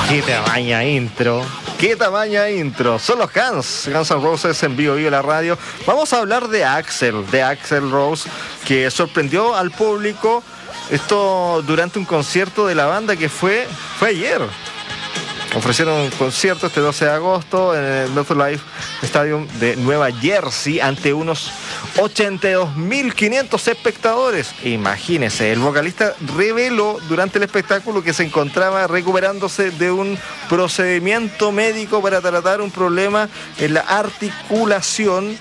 Qué tamaña intro. Qué tamaña intro. Son los Guns N' Roses en vivo la radio. Vamos a hablar de Axl Rose, que sorprendió al público. Esto durante un concierto de la banda que fue ayer. Ofrecieron un concierto este 12 de agosto en el MetLife Stadium de Nueva Jersey ante unos 82.500 espectadores. Imagínense, el vocalista reveló durante el espectáculo que se encontraba recuperándose de un procedimiento médico para tratar un problema en la articulación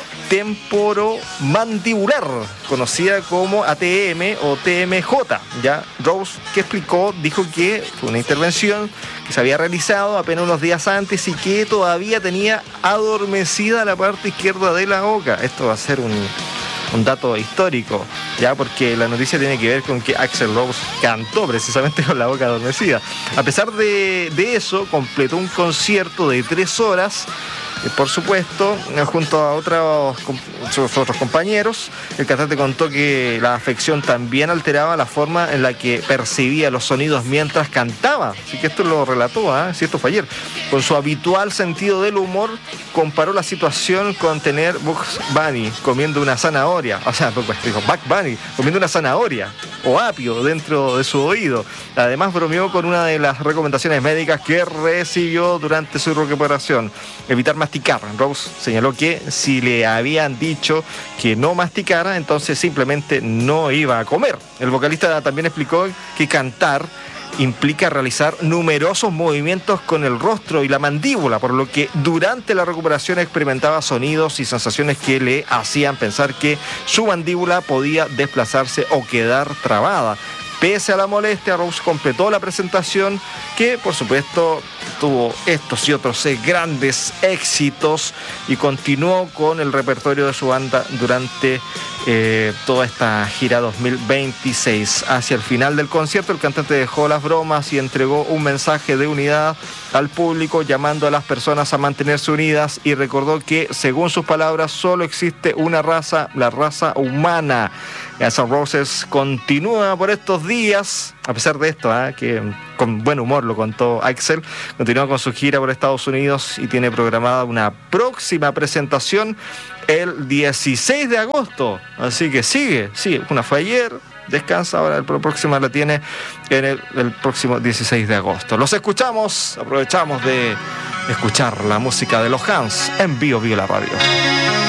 temporomandibular, conocida como ATM o TMJ. Ya Rose, que explicó, dijo que fue una intervención que se había realizado apenas unos días antes y que todavía tenía adormecida la parte izquierda de la boca. Esto va a ser un dato histórico, ya, porque la noticia tiene que ver con que Axl Rose cantó precisamente con la boca adormecida. A pesar de eso, completó un concierto de 3 horas. Por supuesto, junto a sus otros compañeros. El cantante contó que la afección también alteraba la forma en la que percibía los sonidos mientras cantaba. Así que esto lo relató, si esto fue ayer. Con su habitual sentido del humor, comparó la situación con tener Bugs Bunny comiendo una zanahoria. O sea, pues dijo Bugs Bunny comiendo una zanahoria o apio dentro de su oído. Además, bromeó con una de las recomendaciones médicas que recibió durante su recuperación: evitar masticar. Rose señaló que si le habían dicho que no masticara, entonces simplemente no iba a comer. El vocalista también explicó que cantar implica realizar numerosos movimientos con el rostro y la mandíbula, por lo que durante la recuperación experimentaba sonidos y sensaciones que le hacían pensar que su mandíbula podía desplazarse o quedar trabada. Pese a la molestia, Rose completó la presentación, que por supuesto tuvo estos y otros grandes éxitos, y continuó con el repertorio de su banda durante toda esta gira 2026. Hacia el final del concierto, el cantante dejó las bromas y entregó un mensaje de unidad al público, llamando a las personas a mantenerse unidas, y recordó que, según sus palabras, solo existe una raza, la raza humana. Guns N' Roses continúa por estos días, a pesar de esto, que con buen humor lo contó Axl, continúa con su gira por Estados Unidos y tiene programada una próxima presentación el 16 de agosto. Así que sigue, una fue ayer, descansa, ahora la próxima la tiene en el próximo 16 de agosto. Los escuchamos, aprovechamos de escuchar la música de los Guns en vivo la radio.